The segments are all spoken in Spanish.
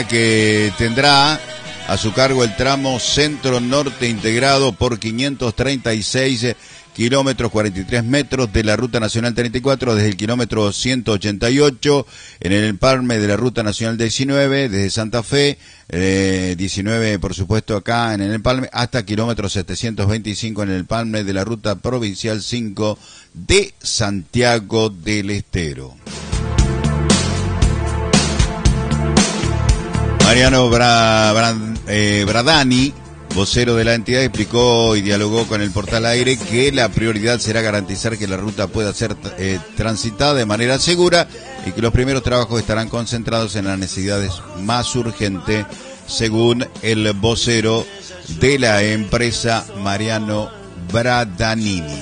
que tendrá a su cargo el tramo centro-norte integrado por 536 kilómetros 43 metros de la Ruta Nacional 34 desde el kilómetro 188 en el empalme de la Ruta Nacional 19 desde Santa Fe, 19 por supuesto acá en el empalme, hasta kilómetro 725 en el empalme de la Ruta Provincial 5 de Santiago del Estero. Mariano Bradani, vocero de la entidad, explicó y dialogó con el Portal Aire que la prioridad será garantizar que la ruta pueda ser transitada de manera segura y que los primeros trabajos estarán concentrados en las necesidades más urgentes, según el vocero de la empresa Mariano Bradanini,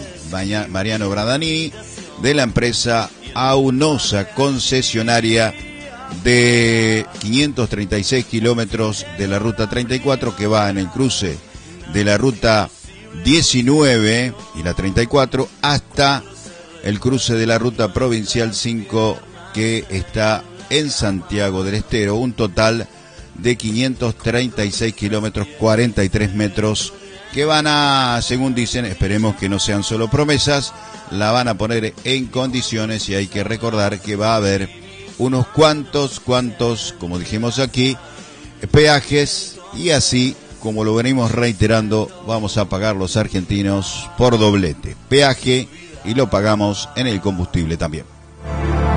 de la empresa Aunosa, concesionaria de 536 kilómetros de la Ruta 34 que va en el cruce de la Ruta 19 y la 34 hasta el cruce de la Ruta Provincial 5 que está en Santiago del Estero, un total de 536 kilómetros 43 metros que van a, según dicen, esperemos que no sean solo promesas, la van a poner en condiciones y hay que recordar que va a haber unos cuantos, como dijimos aquí, peajes y así, como lo venimos reiterando, vamos a pagar los argentinos por doblete. Peaje y lo pagamos en el combustible también.